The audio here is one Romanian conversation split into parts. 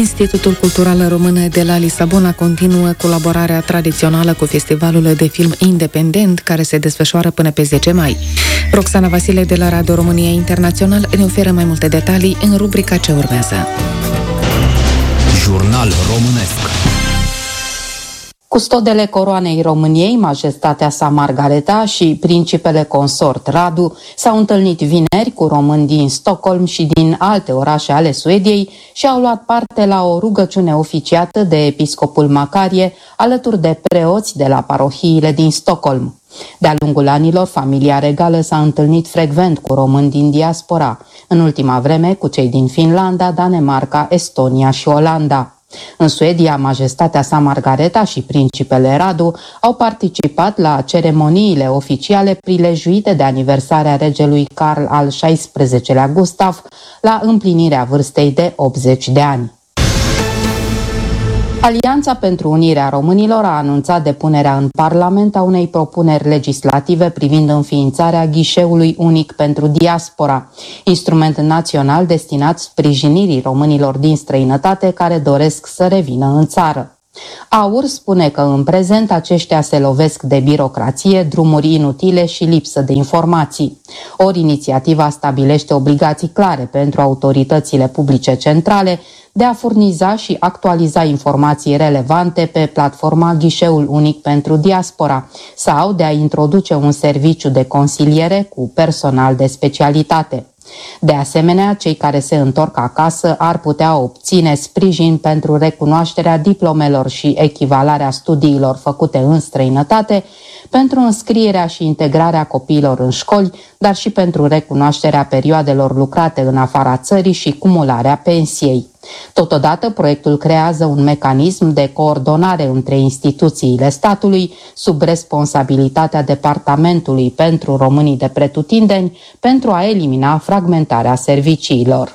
Institutul Cultural Român de la Lisabona continuă colaborarea tradițională cu Festivalul de Film Independent, care se desfășoară până pe 10 mai. Roxana Vasile de la Radio România Internațional ne oferă mai multe detalii în rubrica ce urmează. Jurnal românesc. Custodele Coroanei României, Majestatea sa Margareta și principele consort Radu s-au întâlnit vineri cu români din Stockholm și din alte orașe ale Suediei și au luat parte la o rugăciune oficiată de episcopul Macarie, alături de preoți de la parohiile din Stockholm. De-a lungul anilor, familia regală s-a întâlnit frecvent cu români din diaspora, în ultima vreme cu cei din Finlanda, Danemarca, Estonia și Olanda. În Suedia, Majestatea sa Margareta și principele Radu au participat la ceremoniile oficiale prilejuite de aniversarea regelui Carl al XVI-lea Gustav la împlinirea vârstei de 80 de ani. Alianța pentru Unirea Românilor a anunțat depunerea în Parlament a unei propuneri legislative privind înființarea ghișeului unic pentru diaspora, instrument național destinat sprijinirii românilor din străinătate care doresc să revină în țară. AUR spune că în prezent aceștia se lovesc de birocrație, drumuri inutile și lipsă de informații. Ori inițiativa stabilește obligații clare pentru autoritățile publice centrale de a furniza și actualiza informații relevante pe platforma Ghișeul Unic pentru Diaspora sau de a introduce un serviciu de consiliere cu personal de specialitate. De asemenea, cei care se întorc acasă ar putea obține sprijin pentru recunoașterea diplomelor și echivalarea studiilor făcute în străinătate, pentru înscrierea și integrarea copiilor în școli, dar și pentru recunoașterea perioadelor lucrate în afara țării și cumularea pensiei. Totodată, proiectul creează un mecanism de coordonare între instituțiile statului sub responsabilitatea Departamentului pentru Românii de Pretutindeni pentru a elimina fragmentarea serviciilor.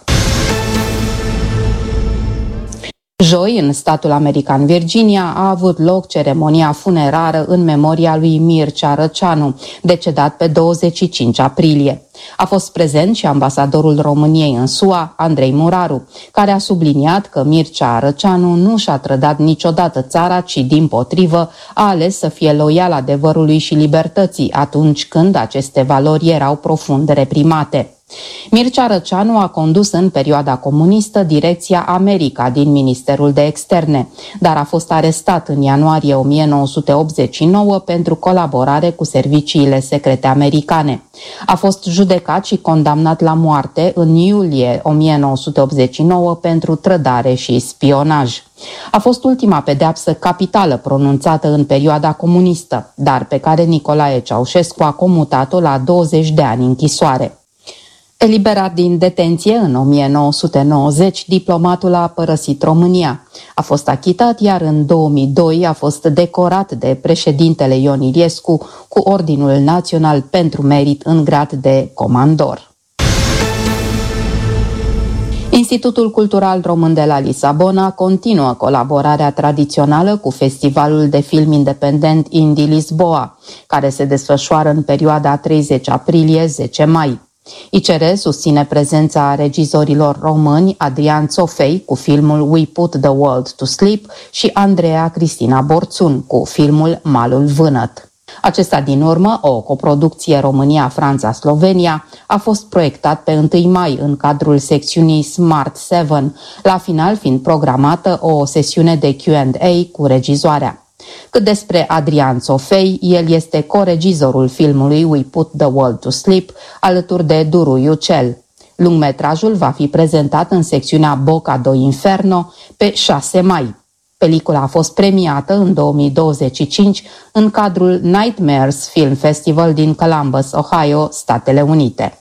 Joi, în statul american Virginia, a avut loc ceremonia funerară în memoria lui Mircea Răceanu, decedat pe 25 aprilie. A fost prezent și ambasadorul României în SUA, Andrei Muraru, care a subliniat că Mircea Răceanu nu și-a trădat niciodată țara, ci dimpotrivă a ales să fie loial adevărului și libertății atunci când aceste valori erau profund reprimate. Mircea Răceanu a condus în perioada comunistă Direcția America din Ministerul de Externe, dar a fost arestat în ianuarie 1989 pentru colaborare cu serviciile secrete americane. A fost judecat și condamnat la moarte în iulie 1989 pentru trădare și spionaj. A fost ultima pedeapsă capitală pronunțată în perioada comunistă, dar pe care Nicolae Ceaușescu a comutat-o la 20 de ani închisoare. Eliberat din detenție în 1990, diplomatul a părăsit România. A fost achitat, iar în 2002 a fost decorat de președintele Ion Iliescu cu Ordinul Național pentru Merit în grad de comandor. Institutul Cultural Român de la Lisabona continuă colaborarea tradițională cu Festivalul de Film Independent Indie Lisboa, care se desfășoară în perioada 30 aprilie-10 mai. ICR susține prezența regizorilor români Adrian Țofei cu filmul We Put the World to Sleep și Andreea Cristina Borțun cu filmul Malul Vânăt. Acesta din urmă, o coproducție România-Franța-Slovenia, a fost proiectat pe 1 mai în cadrul secțiunii Smart 7, la final fiind programată o sesiune de Q&A cu regizoarea. Cât despre Adrian Țofei, el este coregizorul filmului We Put the World to Sleep, alături de Duru Iucel. Lungmetrajul va fi prezentat în secțiunea Boca do Inferno pe 6 mai. Pelicula a fost premiată în 2025 în cadrul Nightmares Film Festival din Columbus, Ohio, Statele Unite.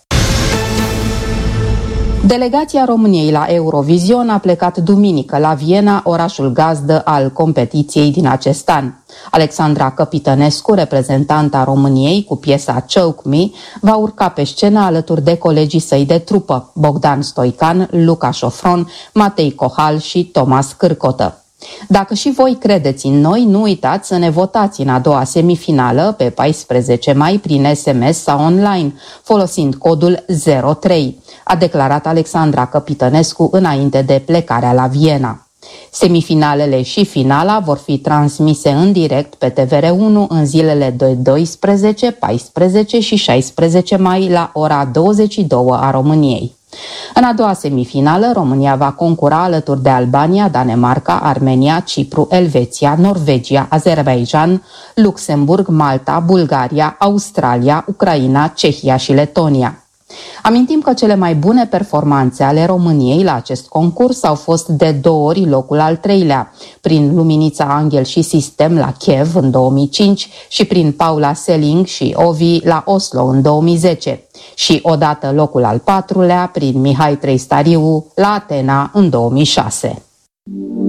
Delegația României la Eurovision a plecat duminică la Viena, orașul gazdă al competiției din acest an. Alexandra Căpitănescu, reprezentanta României cu piesa Choke Me, va urca pe scenă alături de colegii săi de trupă, Bogdan Stoican, Luca Șofron, Matei Cohal și Tomas Cârcotă. Dacă și voi credeți în noi, nu uitați să ne votați în a doua semifinală pe 14 mai prin SMS sau online, folosind codul 03, a declarat Alexandra Căpitănescu înainte de plecarea la Viena. Semifinalele și finala vor fi transmise în direct pe TVR1 în zilele de 12, 14 și 16 mai la ora 22 a României. În a doua semifinală, România va concura alături de Albania, Danemarca, Armenia, Cipru, Elveția, Norvegia, Azerbaijan, Luxemburg, Malta, Bulgaria, Australia, Ucraina, Cehia și Letonia. Amintim că cele mai bune performanțe ale României la acest concurs au fost de 2 ori locul al 3-lea, prin Luminița Anghel și Sistem la Kiev în 2005 și prin Paula Seling și Ovi la Oslo în 2010 și odată locul al 4-lea prin Mihai Treistariu la Atena în 2006.